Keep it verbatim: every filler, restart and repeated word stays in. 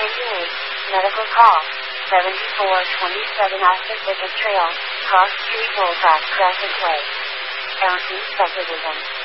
Life-changing news. Medical call. seventy-four twenty-seven Aspen Vickers Trail, Cross Street, Woolpack, Crescent Way. County Specialism.